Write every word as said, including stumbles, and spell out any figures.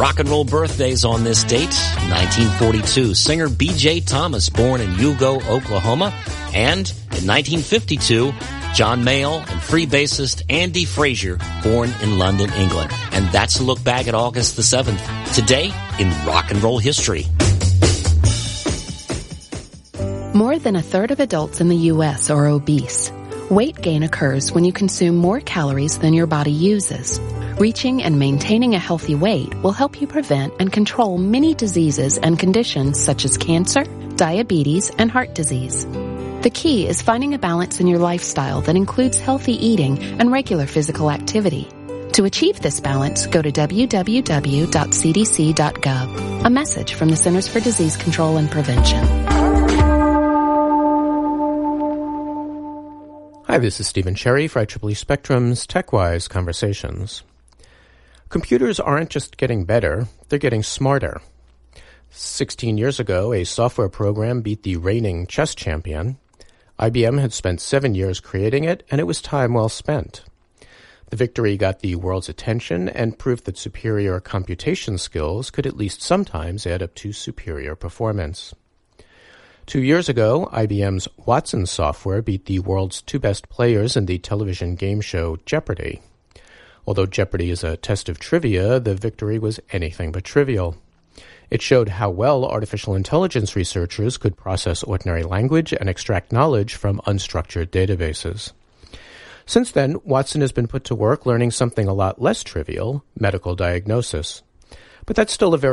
rock and roll birthdays on this date. nineteen forty-two, singer B J Thomas, born in Hugo, Oklahoma. And in nineteen fifty-two, John Mayall and free bassist Andy Frazier, born in London, England. And that's a look back at August the seventh, today in rock and roll history. More than a third of adults in the U S are obese. Weight gain occurs when you consume more calories than your body uses. Reaching and maintaining a healthy weight will help you prevent and control many diseases and conditions such as cancer, diabetes, and heart disease. The key is finding a balance in your lifestyle that includes healthy eating and regular physical activity. To achieve this balance, go to w w w dot c d c dot gov. A message from the Centers for Disease Control and Prevention. Hi, this is Stephen Cherry for I triple E Spectrum's TechWise Conversations. Computers aren't just getting better, they're getting smarter. Sixteen years ago, a software program beat the reigning chess champion. I B M had spent seven years creating it, and it was time well spent. The victory got the world's attention and proved that superior computation skills could at least sometimes add up to superior performance. Two years ago, I B M's Watson software beat the world's two best players in the television game show Jeopardy! Although Jeopardy! Is a test of trivia, the victory was anything but trivial. It showed how well artificial intelligence researchers could process ordinary language and extract knowledge from unstructured databases. Since then, Watson has been put to work learning something a lot less trivial, medical diagnosis. But that's still a very